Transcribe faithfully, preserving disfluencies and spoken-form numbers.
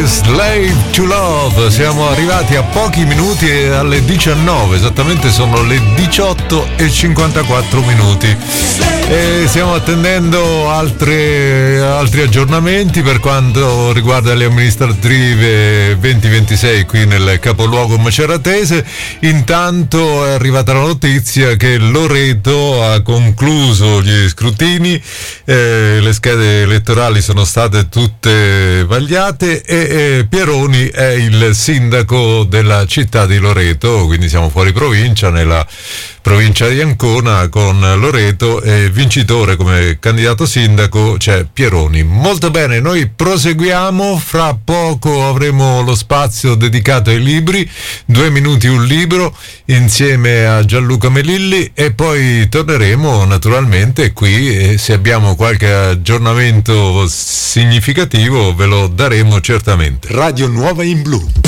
Slave to Love. Siamo arrivati a pochi minuti alle diciannove, esattamente sono le diciotto e cinquantaquattro minuti e stiamo attendendo altre, altri aggiornamenti per quanto riguarda le amministrative venti ventisei qui nel capoluogo maceratese. Intanto è arrivata la notizia che Loreto ha concluso gli scrutini, eh, le schede elettorali sono state tutte vagliate e eh, Pieroni è il sindaco della città di Loreto, quindi siamo fuori provincia, nella provincia di Ancona con Loreto, e vincitore come candidato sindaco c'è Pieroni. Molto bene, noi proseguiamo, fra poco avremo lo spazio dedicato ai libri, due minuti un libro insieme a Gianluca Melilli, e poi torneremo naturalmente qui e se abbiamo qualche aggiornamento significativo ve lo daremo certamente. Radio Nuova in Blu.